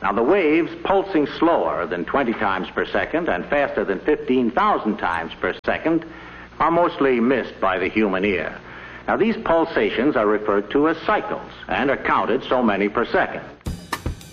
Now, the waves pulsing slower than 20 times per second and faster than 15,000 times per second are mostly missed by the human ear. Now, these pulsations are referred to as cycles and are counted so many per second.